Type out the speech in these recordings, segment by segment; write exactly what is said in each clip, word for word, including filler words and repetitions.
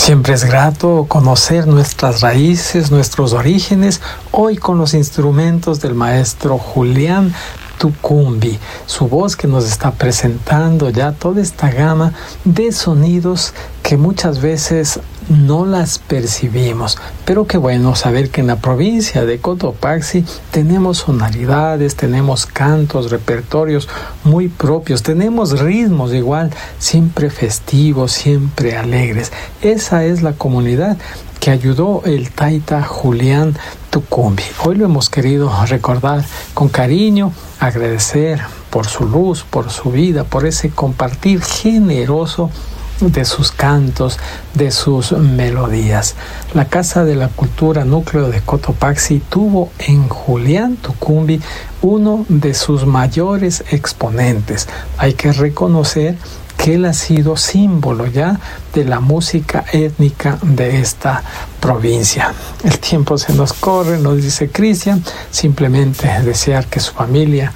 Siempre es grato conocer nuestras raíces, nuestros orígenes, hoy con los instrumentos del maestro Julián Tucumbi, su voz que nos está presentando ya toda esta gama de sonidos que muchas veces no las percibimos, pero qué bueno saber que en la provincia de Cotopaxi tenemos sonoridades, tenemos cantos, repertorios muy propios, tenemos ritmos igual, siempre festivos, siempre alegres. Esa es la comunidad que ayudó el taita Julián Tucumbi. Hoy lo hemos querido recordar con cariño, agradecer por su luz, por su vida, por ese compartir generoso de sus cantos, de sus melodías. La Casa de la Cultura Núcleo de Cotopaxi tuvo en Julián Tucumbi uno de sus mayores exponentes. Hay que reconocer que él ha sido símbolo ya de la música étnica de esta provincia. El tiempo se nos corre, nos dice Cristian, simplemente desear que su familia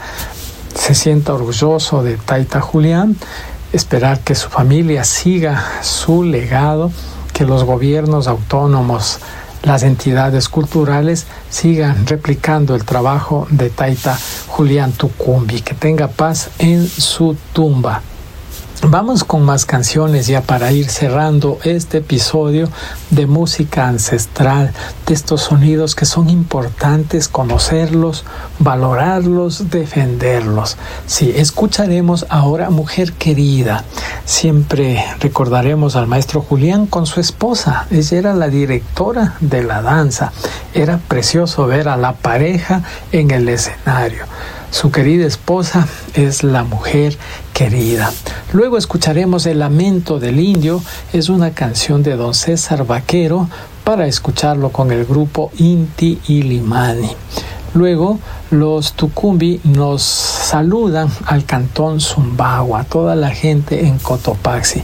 se sienta orgulloso de Taita Julián, esperar que su familia siga su legado, que los gobiernos autónomos, las entidades culturales sigan replicando el trabajo de Taita Julián Tucumbi, que tenga paz en su tumba. Vamos con más canciones ya para ir cerrando este episodio de música ancestral, de estos sonidos que son importantes conocerlos, valorarlos, defenderlos. Sí, escucharemos ahora Mujer Querida. Siempre recordaremos al maestro Julián con su esposa. Ella era la directora de la danza. Era precioso ver a la pareja en el escenario. Su querida esposa es la Mujer Querida. Luego escucharemos El Lamento del Indio. Es una canción de don César Vaquero para escucharlo con el grupo Inti Illimani. Luego los Tucumbi nos saludan al cantón Zumbagua, toda la gente en Cotopaxi.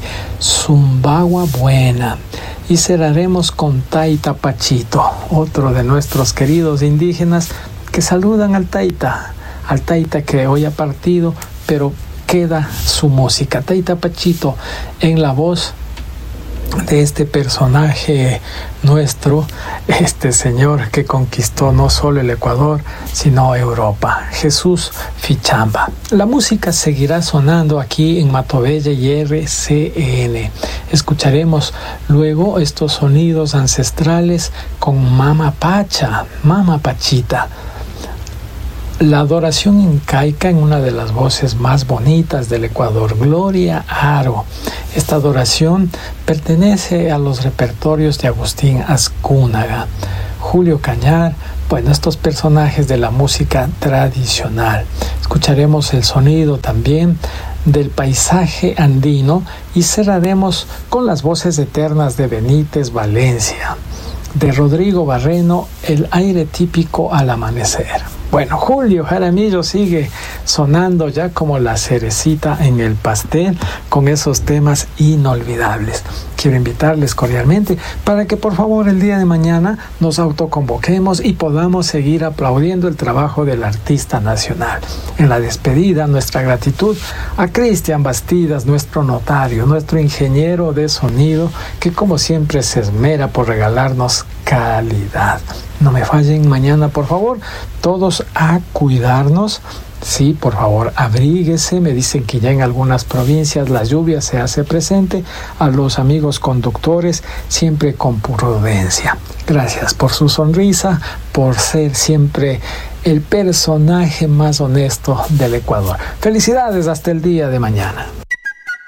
Zumbagua buena. Y cerraremos con Taita Pachito, otro de nuestros queridos indígenas que saludan al Taita. Al Taita que hoy ha partido, pero queda su música. Taita Pachito en la voz de este personaje nuestro, este señor que conquistó no solo el Ecuador, sino Europa, Jesús Fichamba. La música seguirá sonando aquí en Matobella y R C N. Escucharemos luego estos sonidos ancestrales con Mama Pacha, Mama Pachita. La adoración incaica en una de las voces más bonitas del Ecuador, Gloria Aro. Esta adoración pertenece a los repertorios de Agustín Azcúnaga, Julio Cañar, bueno, estos personajes de la música tradicional. Escucharemos el sonido también del paisaje andino y cerraremos con las voces eternas de Benítez Valencia, de Rodrigo Barreno, El aire típico al amanecer. Bueno, Julio Jaramillo sigue sonando ya como la cerecita en el pastel con esos temas inolvidables. Quiero invitarles cordialmente para que por favor el día de mañana nos autoconvoquemos y podamos seguir aplaudiendo el trabajo del artista nacional. En la despedida, nuestra gratitud a Cristian Bastidas, nuestro notario, nuestro ingeniero de sonido, que como siempre se esmera por regalarnos calidad. No me fallen mañana, por favor, todos a cuidarnos. Sí, por favor, abríguese. Me dicen que ya en algunas provincias la lluvia se hace presente. A los amigos conductores, siempre con prudencia. Gracias por su sonrisa, por ser siempre el personaje más honesto del Ecuador. Felicidades hasta el día de mañana.